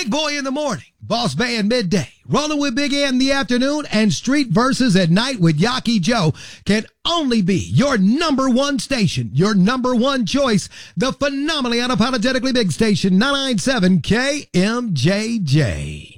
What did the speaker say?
Big Boy in the morning, Boss Bay in midday, Rolling with Big Ant in the afternoon, and Street Versus at night with Yaki Joe can only be your number one station, your number one choice, the phenomenally unapologetically big station, 997 KMJJ.